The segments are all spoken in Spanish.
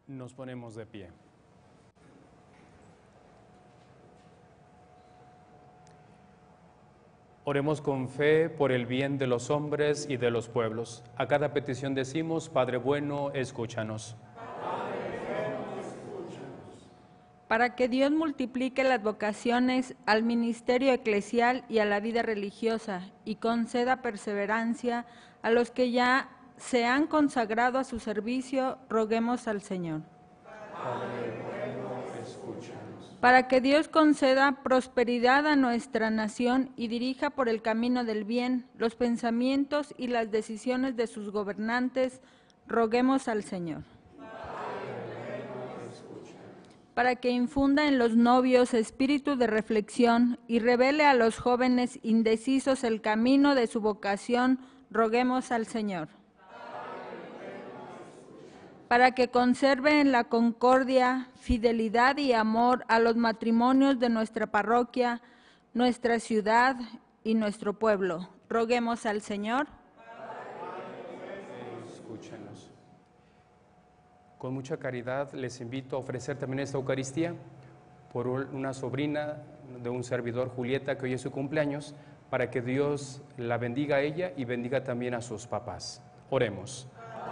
Nos ponemos de pie. Oremos con fe por el bien de los hombres y de los pueblos. A cada petición decimos, Padre bueno, escúchanos. Para que Dios multiplique las vocaciones al ministerio eclesial y a la vida religiosa y conceda perseverancia a los que ya se han consagrado a su servicio, roguemos al Señor. Padre bueno, escúchanos. Para que Dios conceda prosperidad a nuestra nación y dirija por el camino del bien los pensamientos y las decisiones de sus gobernantes, roguemos al Señor. Para que infunda en los novios espíritu de reflexión y revele a los jóvenes indecisos el camino de su vocación, roguemos al Señor. Para que conserve en la concordia, fidelidad y amor a los matrimonios de nuestra parroquia, nuestra ciudad y nuestro pueblo, roguemos al Señor. Escúchanos. Con mucha caridad les invito a ofrecer también esta Eucaristía por una sobrina de un servidor, Julieta, que hoy es su cumpleaños, para que Dios la bendiga a ella y bendiga también a sus papás. Oremos.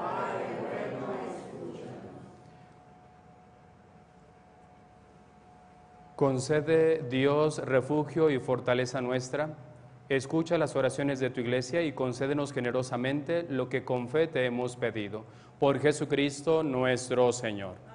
Concede, Dios, refugio y fortaleza nuestra. Escucha las oraciones de tu Iglesia y concédenos generosamente lo que con fe te hemos pedido. Por Jesucristo nuestro Señor.